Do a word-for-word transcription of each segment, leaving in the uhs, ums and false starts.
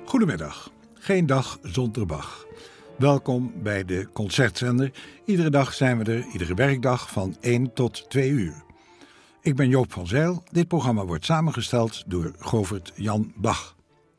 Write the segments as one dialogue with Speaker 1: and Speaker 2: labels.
Speaker 1: Goedemiddag, geen dag zonder Bach. Welkom bij de Concertzender. Iedere dag zijn we er, iedere werkdag van één tot twee uur. Ik ben Joop van Zijl. Dit programma wordt samengesteld door Govert Jan Bach.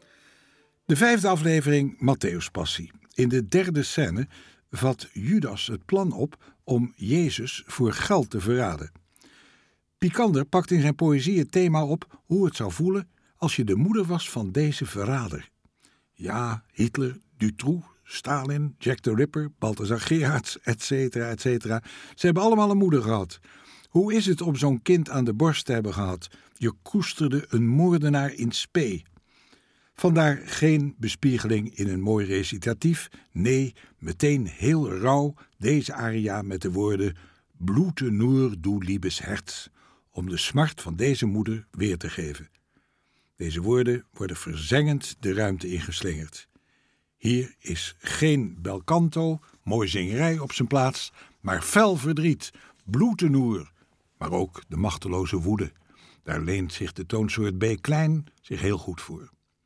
Speaker 1: De vijfde aflevering Matthäuspassie. In de derde scène vat Judas het plan op om Jezus voor geld te verraden. Picander pakt in zijn poëzie het thema op hoe het zou voelen als je de moeder was van deze verrader. Ja, Hitler, Dutroux, Stalin, Jack the Ripper, Balthazar Gerhards, et cetera, et cetera. Ze hebben allemaal een moeder gehad. Hoe is het om zo'n kind aan de borst te hebben gehad? Je koesterde een moordenaar in spe. Vandaar geen bespiegeling in een mooi recitatief. Nee, meteen heel rauw deze aria met de woorden Blute nur du liebes Herz, om de smart van deze moeder weer te geven. Deze woorden worden verzengend de ruimte ingeslingerd. Hier is geen bel canto, mooi zingerij op zijn plaats, maar fel verdriet, Blute nur, maar ook de machteloze woede. Daar leent zich de toonsoort B klein zich heel goed voor.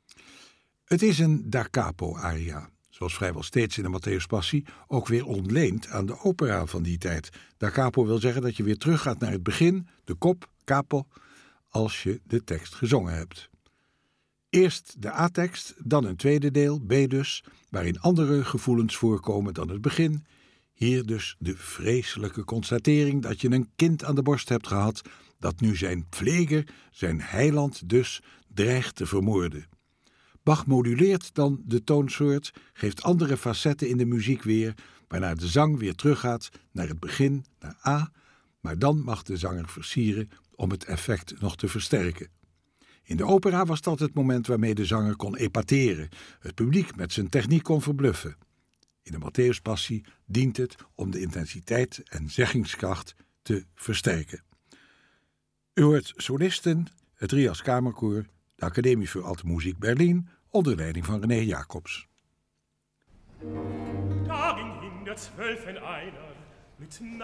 Speaker 1: Het is een da capo aria, zoals vrijwel steeds in de Matthäuspassie, ook weer ontleend aan de opera van die tijd. Da capo wil zeggen dat je weer teruggaat naar het begin, de kop, capo, als je de tekst gezongen hebt. Eerst de A-tekst, dan een tweede deel, B dus, waarin andere gevoelens voorkomen dan het begin. Hier dus de vreselijke constatering dat je een kind aan de borst hebt gehad, dat nu zijn pfleger, zijn heiland dus, dreigt te vermoorden. Bach moduleert dan de toonsoort, geeft andere facetten in de muziek weer, waarna de zang weer teruggaat naar het begin, naar A, maar dan mag de zanger versieren om het effect nog te versterken. In de opera was dat het moment waarmee de zanger kon epateren, het publiek met zijn techniek kon verbluffen. In de Matthäuspassie dient het om de intensiteit en zeggingskracht te versterken. U hoort solisten, het Rias Kamerkoor, de Academie voor Alte Muziek Berlin, onder leiding van René Jacobs.
Speaker 2: Da ging hin der Zwölfen einer mit